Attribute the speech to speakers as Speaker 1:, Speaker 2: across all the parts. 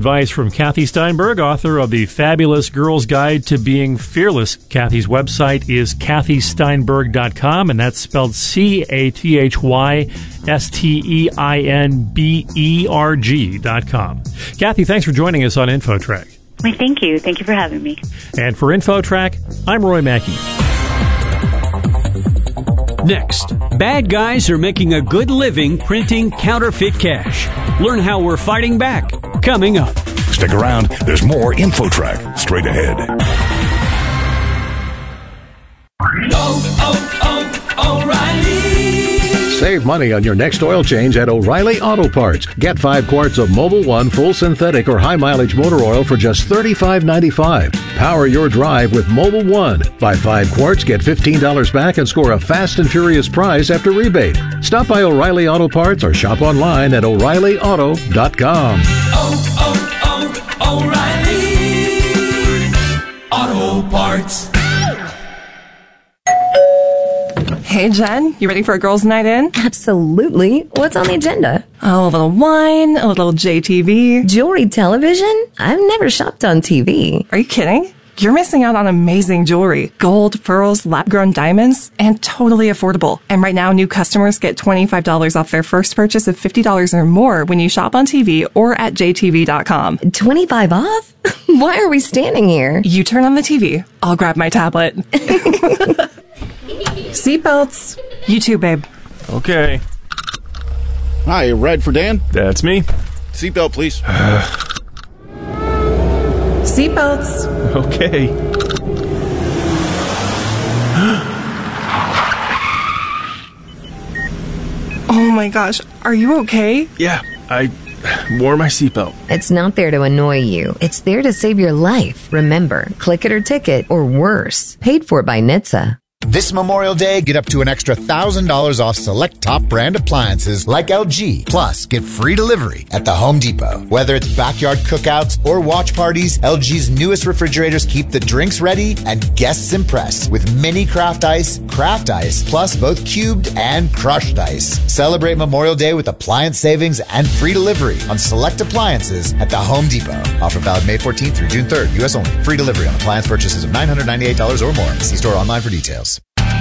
Speaker 1: Advice from Kathy Steinberg, author of The Fabulous Girl's Guide to Being Fearless. Kathy's website is kathysteinberg.com, and that's spelled CATHYSTEINBERG.com. Kathy, thanks for joining us on InfoTrack.
Speaker 2: Well, thank you. Thank you for having me.
Speaker 1: And for InfoTrack, I'm Roy Mackey.
Speaker 3: Next, bad guys are making a good living printing counterfeit cash. Learn how we're fighting back. Coming up.
Speaker 4: Stick around. There's more InfoTrack straight ahead.
Speaker 5: O'Reilly.
Speaker 6: Save money on your next oil change at O'Reilly Auto Parts. Get 5 quarts of Mobil 1 full synthetic or high mileage motor oil for just $35.95. Power your drive with Mobil 1. Buy 5 quarts, get $15 back, and score a fast and furious prize after rebate. Stop by O'Reilly Auto Parts or shop online at O'ReillyAuto.com.
Speaker 5: O'Reilly Auto Parts.
Speaker 7: Hey, Jen, you ready for a girls' night in?
Speaker 8: Absolutely. What's on the agenda?
Speaker 7: Oh, a little wine, a little JTV.
Speaker 8: Jewelry television? I've never shopped on TV.
Speaker 7: Are you kidding? You're missing out on amazing jewelry. Gold, pearls, lab-grown diamonds, and totally affordable. And right now, new customers get $25 off their first purchase of $50 or more when you shop on TV or at jtv.com.
Speaker 8: 25 off? Why are we standing here?
Speaker 7: You turn on the TV. I'll grab my tablet. Seatbelts. You too, babe.
Speaker 9: Okay.
Speaker 10: Hi, ride for Dan?
Speaker 9: That's me.
Speaker 10: Seatbelt, please.
Speaker 7: Seatbelts.
Speaker 9: Okay.
Speaker 7: Oh my gosh, are you okay?
Speaker 9: Yeah, I wore my seatbelt.
Speaker 8: It's not there to annoy you. It's there to save your life. Remember, click it or ticket, or worse. Paid for by NHTSA.
Speaker 11: This Memorial Day, get up to an extra $1,000 off select top brand appliances like LG. Plus, get free delivery at the Home Depot. Whether it's backyard cookouts or watch parties, LG's newest refrigerators keep the drinks ready and guests impressed with mini craft ice, plus both cubed and crushed ice. Celebrate Memorial Day with appliance savings and free delivery on select appliances at the Home Depot. Offer valid May 14th through June 3rd. U.S. only. Free delivery on appliance purchases of $998 or more. See store online for details.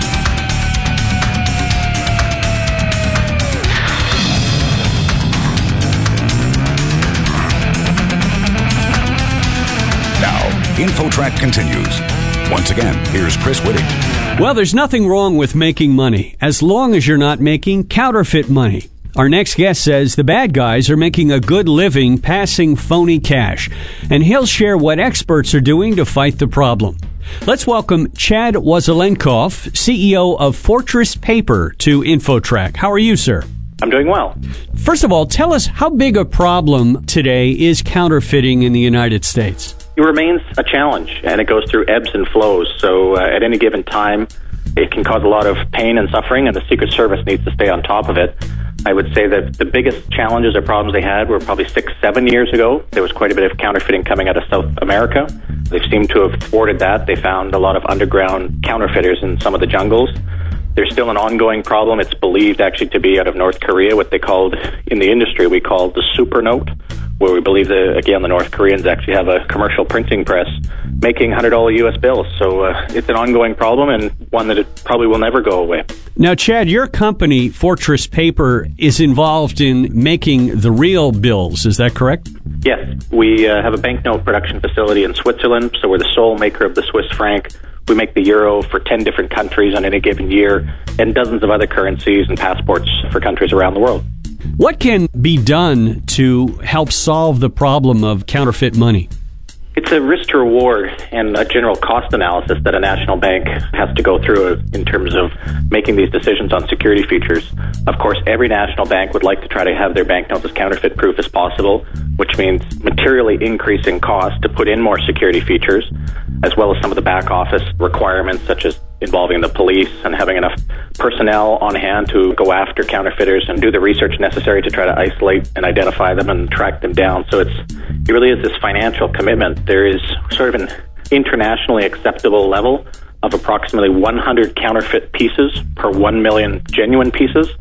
Speaker 4: InfoTrack continues. Once again, here's Chris Whitting.
Speaker 3: Well, there's nothing wrong with making money, as long as you're not making counterfeit money. Our next guest says the bad guys are making a good living passing phony cash, and he'll share what experts are doing to fight the problem. Let's welcome Chad Wasilenkoff, CEO of Fortress Paper, to InfoTrack. How are you, sir?
Speaker 12: I'm doing well.
Speaker 3: First of all, tell us how big a problem today is counterfeiting in the United States?
Speaker 12: It remains a challenge, and it goes through ebbs and flows. So at any given time, it can cause a lot of pain and suffering, and the Secret Service needs to stay on top of it. I would say that the biggest challenges or problems they had were probably 6-7 years ago. There was quite a bit of counterfeiting coming out of South America. They seem to have thwarted that. They found a lot of underground counterfeiters in some of the jungles. There's still an ongoing problem. It's believed actually to be out of North Korea, what they called, in the industry, we call the super note, where we believe that, again, the North Koreans actually have a commercial printing press making $100 U.S. bills. So it's an ongoing problem, and one that it probably will never go away.
Speaker 3: Now, Chad, your company, Fortress Paper, is involved in making the real bills. Is that correct?
Speaker 12: Yes. We have a banknote production facility in Switzerland, so we're the sole maker of the Swiss franc. We make the euro for 10 different countries on any given year, and dozens of other currencies and passports for countries around the world.
Speaker 3: What can be done to help solve the problem of counterfeit money?
Speaker 12: It's a risk to reward and a general cost analysis that a national bank has to go through in terms of making these decisions on security features. Of course, every national bank would like to try to have their banknotes as counterfeit proof as possible, which means materially increasing cost to put in more security features, as well as some of the back office requirements, such as involving the police and having enough personnel on hand to go after counterfeiters and do the research necessary to try to isolate and identify them and track them down. So it really is this financial commitment. There is sort of an internationally acceptable level of approximately 100 counterfeit pieces per 1 million genuine pieces.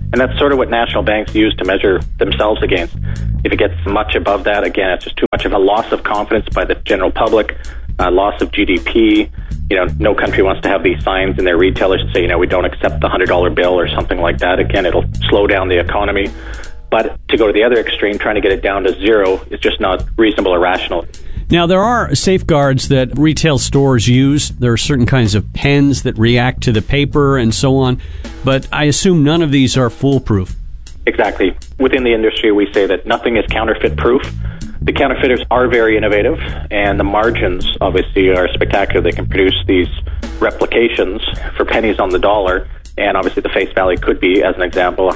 Speaker 12: And that's sort of what national banks use to measure themselves against. If it gets much above that, again, it's just too much of a loss of confidence by the general public, loss of GDP. No country wants to have these signs in their retailers to say, we don't accept the $100 bill or something like that. Again, it'll slow down the economy. But to go to the other extreme, trying to get it down to zero, is just not reasonable or rational.
Speaker 3: Now, there are safeguards that retail stores use. There are certain kinds of pens that react to the paper and so on. But I assume none of these are foolproof.
Speaker 12: Exactly. Within the industry, we say that nothing is counterfeit-proof. The counterfeiters are very innovative, and the margins, obviously, are spectacular. They can produce these replications for pennies on the dollar, and obviously the face value could be, as an example,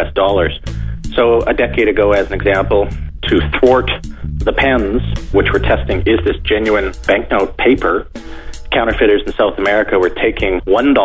Speaker 12: $100. So a decade ago, as an example, to thwart the pens, which we're testing, is this genuine banknote paper, counterfeiters in South America were taking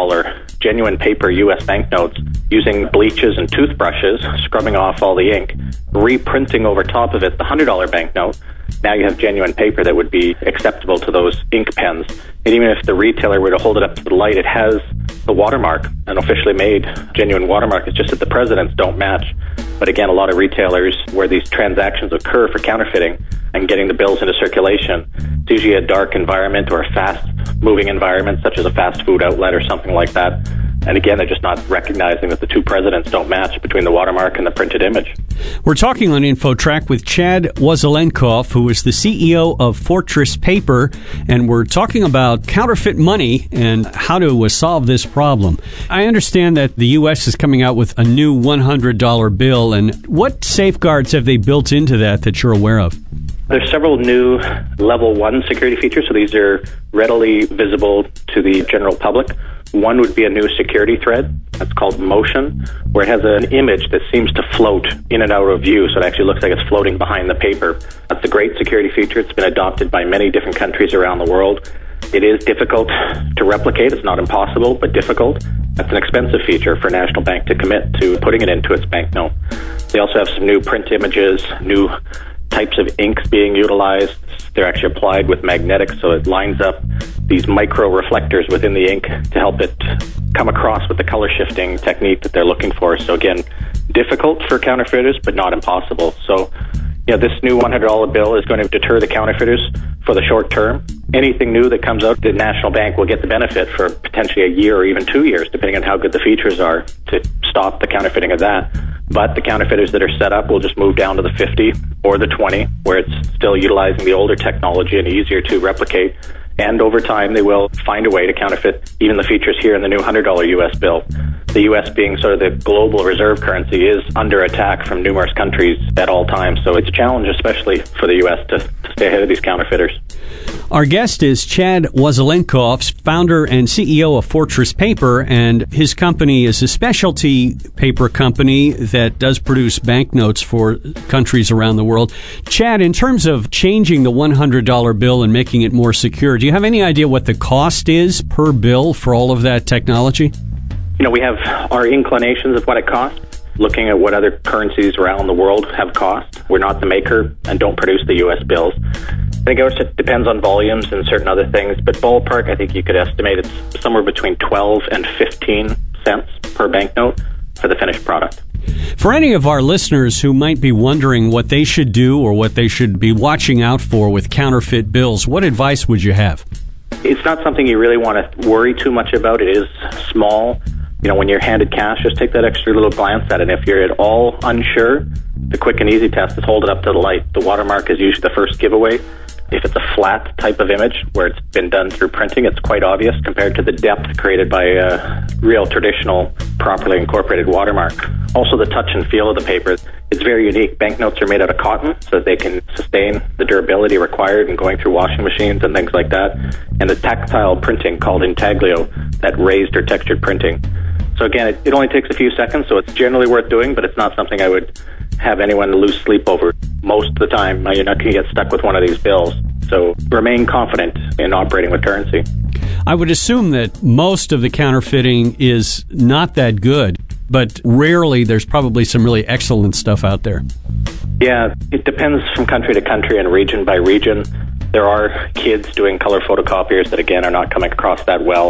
Speaker 12: $1 genuine paper U.S. banknotes, using bleaches and toothbrushes, scrubbing off all the ink, reprinting over top of it the $100 banknote. Now you have genuine paper that would be acceptable to those ink pens. And even if the retailer were to hold it up to the light, it has the watermark, an officially made genuine watermark. It's just that the presidents don't match. But again, a lot of retailers where these transactions occur for counterfeiting and getting the bills into circulation, it's usually a dark environment or a fast-moving environment, such as a fast food outlet or something like that. And again, they're just not recognizing that the two presidents don't match between the watermark and the printed image.
Speaker 3: We're talking on InfoTrack with Chad Wasilenkoff, who is the CEO of Fortress Paper, and we're talking about counterfeit money and how to solve this problem. I understand that the U.S. is coming out with a new $100 bill, and what safeguards have they built into that you're aware of?
Speaker 12: There's several new level 1 security features, so these are readily visible to the general public. One would be a new security thread that's called Motion, where it has an image that seems to float in and out of view, so it actually looks like it's floating behind the paper. That's a great security feature. It's been adopted by many different countries around the world. It is difficult to replicate. It's not impossible, but difficult. That's an expensive feature for a national bank to commit to putting it into its banknote. They also have some new print images, new types of inks being utilized. They're actually applied with magnetics, so it lines up these micro reflectors within the ink to help it come across with the color shifting technique that they're looking for. So again, difficult for counterfeiters, but not impossible. So this new $100 bill is going to deter the counterfeiters for the short term. Anything new that comes out, the national bank will get the benefit for potentially a year or even 2 years, depending on how good the features are, to stop the counterfeiting of that. But the counterfeiters that are set up will just move down to the 50 or the 20, where it's still utilizing the older technology and easier to replicate. And over time, they will find a way to counterfeit even the features here in the new $100 U.S. bill. The U.S. being sort of the global reserve currency is under attack from numerous countries at all times. So it's a challenge, especially for the U.S., to stay ahead of these counterfeiters.
Speaker 3: Our guest is Chad Wasilenkoff, founder and CEO of Fortress Paper, and his company is a specialty paper company that does produce banknotes for countries around the world. Chad, in terms of changing the $100 bill and making it more secure, do you have any idea what the cost is per bill for all of that technology?
Speaker 12: We have our inclinations of what it costs, looking at what other currencies around the world have cost. We're not the maker and don't produce the U.S. bills. I think it depends on volumes and certain other things, but ballpark, I think you could estimate it's somewhere between 12 and 15 cents per banknote for the finished product.
Speaker 3: For any of our listeners who might be wondering what they should do or what they should be watching out for with counterfeit bills, what advice would you have?
Speaker 12: It's not something you really want to worry too much about. It is small. When you're handed cash, just take that extra little glance at it. And if you're at all unsure, the quick and easy test is hold it up to the light. The watermark is usually the first giveaway. If it's a flat type of image where it's been done through printing, it's quite obvious compared to the depth created by a real traditional, properly incorporated watermark. Also, the touch and feel of the paper is very unique. Banknotes are made out of cotton so that they can sustain the durability required in going through washing machines and things like that. And the tactile printing called intaglio, that raised or textured printing. So again, it only takes a few seconds, so it's generally worth doing, but it's not something I would have anyone lose sleep over. Most of the time, you're not going to get stuck with one of these bills. So remain confident in operating with currency.
Speaker 3: I would assume that most of the counterfeiting is not that good, but rarely there's probably some really excellent stuff out there.
Speaker 12: Yeah, it depends from country to country and region by region. There are kids doing color photocopiers that, again, are not coming across that well.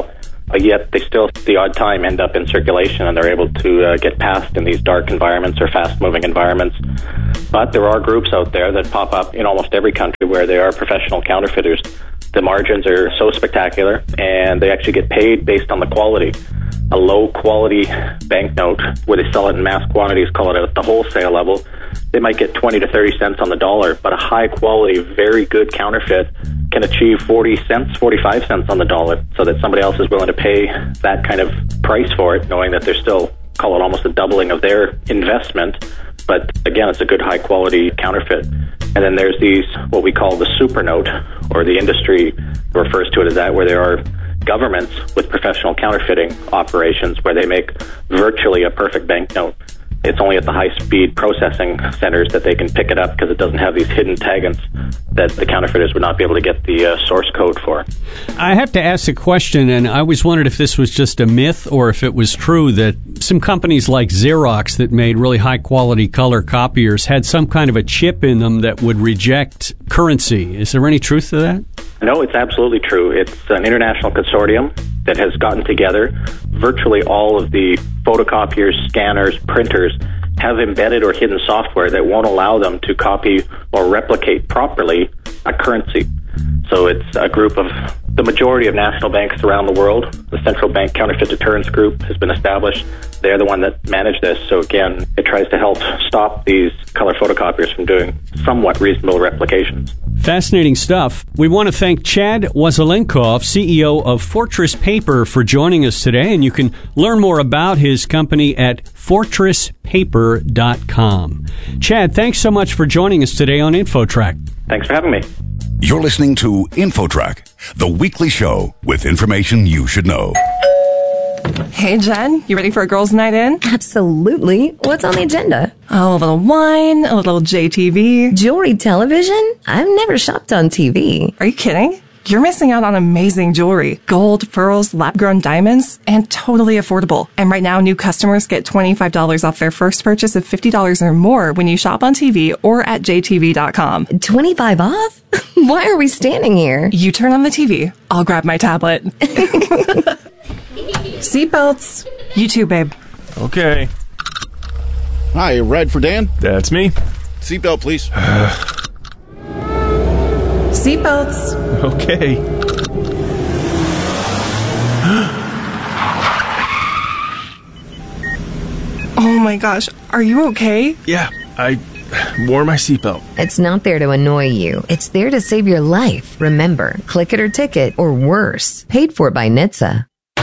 Speaker 12: yet they still, the odd time, end up in circulation, and they're able to get passed in these dark environments or fast-moving environments. But there are groups out there that pop up in almost every country where there are professional counterfeiters. The margins are so spectacular, and they actually get paid based on the quality. A low-quality banknote, where they sell it in mass quantities, call it at the wholesale level, they might get 20 to 30 cents on the dollar, but a high-quality, very good counterfeit can achieve 40 cents, 45 cents on the dollar, so that somebody else is willing to pay that kind of price for it, knowing that they're still, call it almost a doubling of their investment. But again, it's a good high-quality counterfeit. And then there's these, what we call the super note, or the industry refers to it as that, where there are governments with professional counterfeiting operations where they make virtually a perfect banknote. It's only at the high-speed processing centers that they can pick it up because it doesn't have these hidden taggants that the counterfeiters would not be able to get the source code for.
Speaker 3: I have to ask a question, and I always wondered if this was just a myth or if it was true that some companies like Xerox that made really high-quality color copiers had some kind of a chip in them that would reject currency. Is there any truth to that?
Speaker 12: No, it's absolutely true. It's an international consortium that has gotten together. Virtually all of the photocopiers, scanners, printers have embedded or hidden software that won't allow them to copy or replicate properly a currency. So it's a group of the majority of national banks around the world. The Central Bank Counterfeit Deterrence Group has been established. They're the one that manage this. So again, it tries to help stop these color photocopiers from doing somewhat reasonable replications.
Speaker 3: Fascinating stuff. We want to thank Chad Wasilenkov, CEO of Fortress Paper, for joining us today. And you can learn more about his company at fortresspaper.com. Chad, thanks so much for joining us today on InfoTrack.
Speaker 12: Thanks for having me.
Speaker 4: You're listening to InfoTrack, the weekly show with information you should know.
Speaker 7: Hey, Jen, you ready for a girls' night in?
Speaker 8: Absolutely. What's on the agenda?
Speaker 7: Oh, a little wine, a little JTV.
Speaker 8: Jewelry television? I've never shopped on TV.
Speaker 7: Are you kidding? You're missing out on amazing jewelry. Gold, pearls, lab-grown diamonds, and totally affordable. And right now, new customers get $25 off their first purchase of $50 or more when you shop on TV or at jtv.com.
Speaker 8: 25 off? Why are we standing here?
Speaker 7: You turn on the TV. I'll grab my tablet. Seatbelts. You too, babe.
Speaker 9: Okay.
Speaker 10: Hi, Red for Dan?
Speaker 9: That's me.
Speaker 10: Seatbelt, please.
Speaker 7: Seatbelts.
Speaker 9: Okay.
Speaker 7: Oh my gosh, are you okay?
Speaker 9: Yeah, I wore my seatbelt.
Speaker 8: It's not there to annoy you. It's there to save your life. Remember, click it or ticket, or worse. Paid for by NHTSA.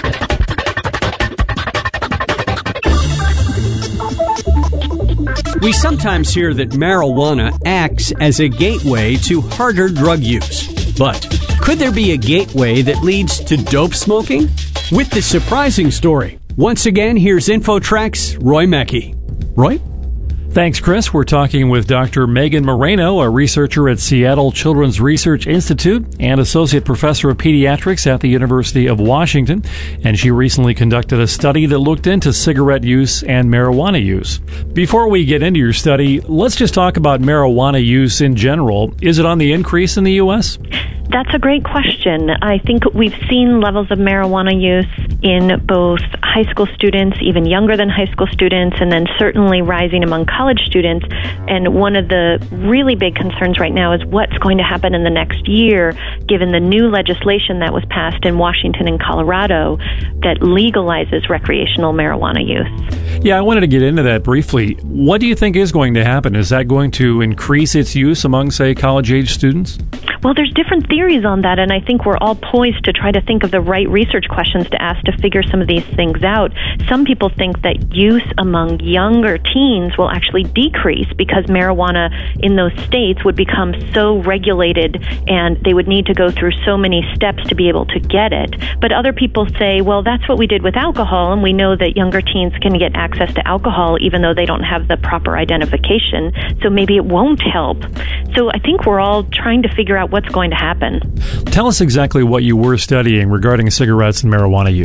Speaker 3: We sometimes hear that marijuana acts as a gateway to harder drug use. But could there be a gateway that leads to dope smoking? With this surprising story, once again, here's InfoTrack's Roy Mackey. Roy?
Speaker 1: Thanks, Chris. We're talking with Dr. Megan Moreno, a researcher at Seattle Children's Research Institute and Associate Professor of Pediatrics at the University of Washington. And she recently conducted a study that looked into cigarette use and marijuana use. Before we get into your study, let's just talk about marijuana use in general. Is it on the increase in the U.S.?
Speaker 2: That's a great question. I think we've seen levels of marijuana use in both high school students, even younger than high school students, and then certainly rising among college students. And one of the really big concerns right now is what's going to happen in the next year, given the new legislation that was passed in Washington and Colorado that legalizes recreational marijuana use.
Speaker 1: Yeah, I wanted to get into that briefly. What do you think is going to happen? Is that going to increase its use among, say, college-age students?
Speaker 2: Well, there's different theories on that, and I think we're all poised to try to think of the right research questions to ask to figure some of these things out. Some people think that use among younger teens will actually decrease because marijuana in those states would become so regulated and they would need to go through so many steps to be able to get it. But other people say, well, that's what we did with alcohol, and we know that younger teens can get access to alcohol even though they don't have the proper identification, so maybe it won't help. So I think we're all trying to figure out what's going to happen.
Speaker 1: Tell us exactly what you were studying regarding cigarettes and marijuana use.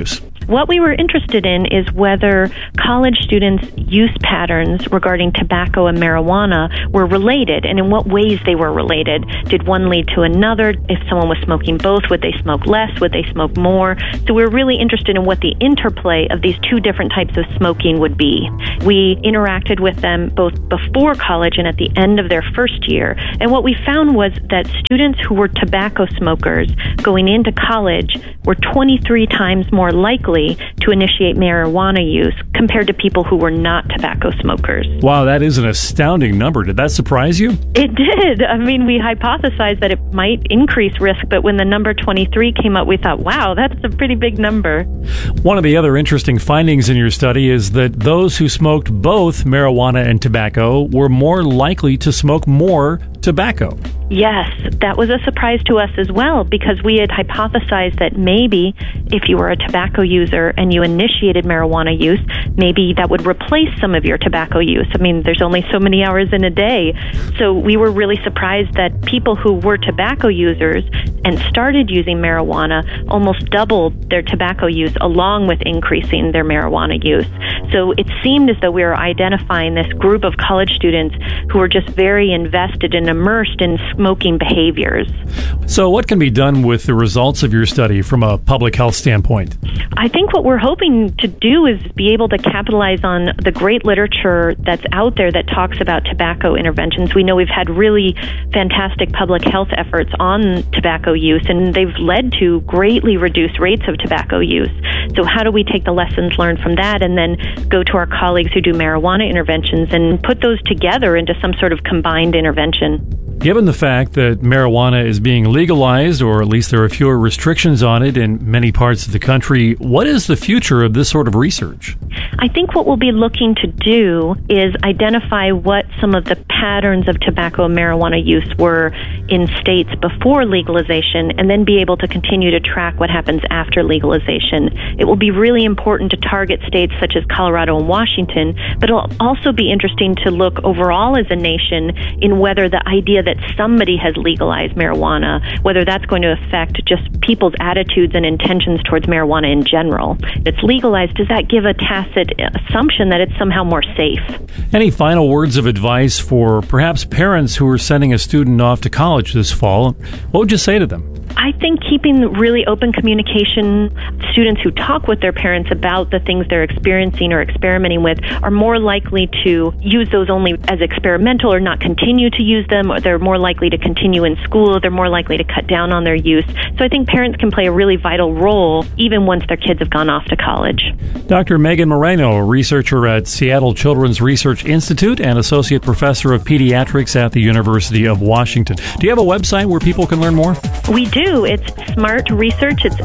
Speaker 2: What we were interested in is whether college students' use patterns regarding tobacco and marijuana were related, and in what ways they were related. Did one lead to another? If someone was smoking both, would they smoke less? Would they smoke more? So we're really interested in what the interplay of these two different types of smoking would be. We interacted with them both before college and at the end of their first year, and what we found was that students who were tobacco smokers going into college were 23 times more likely to initiate marijuana use compared to people who were not tobacco smokers.
Speaker 1: Wow, that is an astounding number. Did that surprise you?
Speaker 2: It did. I mean, we hypothesized that it might increase risk, but when the number 23 came up, we thought, wow, that's a pretty big number.
Speaker 1: One of the other interesting findings in your study is that those who smoked both marijuana and tobacco were more likely to smoke more tobacco.
Speaker 2: Yes, that was a surprise to us as well, because we had hypothesized that maybe if you were a tobacco user and you initiated marijuana use, maybe that would replace some of your tobacco use. I mean, there's only so many hours in a day. So we were really surprised that people who were tobacco users and started using marijuana almost doubled their tobacco use along with increasing their marijuana use. So it seemed as though we were identifying this group of college students who were just very invested and immersed in smoking behaviors.
Speaker 1: So what can be done with the results of your study from a public health standpoint?
Speaker 2: I think what we're hoping to do is be able to capitalize on the great literature that's out there that talks about tobacco interventions. We know we've had really fantastic public health efforts on tobacco use, and they've led to greatly reduced rates of tobacco use. So how do we take the lessons learned from that and then go to our colleagues who do marijuana interventions and put those together into some sort of combined intervention?
Speaker 1: Given the fact that marijuana is being legalized, or at least there are fewer restrictions on it in many parts of the country, what is the future of this sort of research?
Speaker 2: I think what we'll be looking to do is identify what some of the patterns of tobacco and marijuana use were in states before legalization, and then be able to continue to track what happens after legalization. It will be really important to target states such as Colorado and Washington, but it'll also be interesting to look overall as a nation in whether the idea that somebody has legalized marijuana, whether that's going to affect just people's attitudes and intentions towards marijuana in general. If it's legalized, does that give a tacit assumption that it's somehow more safe?
Speaker 1: Any final words of advice for perhaps parents who are sending a student off to college this fall? What would you say to them?
Speaker 2: I think keeping really open communication, students who talk with their parents about the things they're experiencing or experimenting with are more likely to use those only as experimental or not continue to use them, or they're more likely to continue in school, they're more likely to cut down on their use. So I think parents can play a really vital role even once their kids have gone off to college.
Speaker 1: Dr. Megan Moreno, a researcher at Seattle Children's Research Institute and Associate Professor of Pediatrics at the University of Washington. Do you have a website where people can learn more?
Speaker 2: We do. It's Smart Research. It's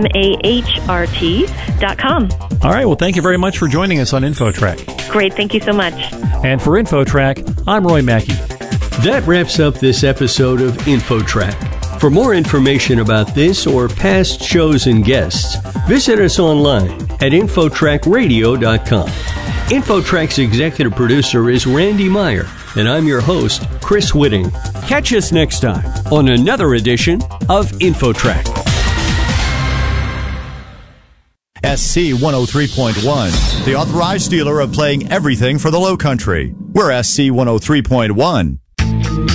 Speaker 2: SMAHRT.com.
Speaker 1: All right. Well, thank you very much for joining us on InfoTrack.
Speaker 2: Great. Thank you so much.
Speaker 1: And for InfoTrack, I'm Roy Mackey.
Speaker 3: That wraps up this episode of InfoTrack. For more information about this or past shows and guests, visit us online at InfoTrackRadio.com. InfoTrack's executive producer is Randy Meyer, and I'm your host, Chris Whitting. Catch us next time on another edition of InfoTrack.
Speaker 13: SC 103.1, the authorized dealer of playing everything for the Low Country. We're SC 103.1.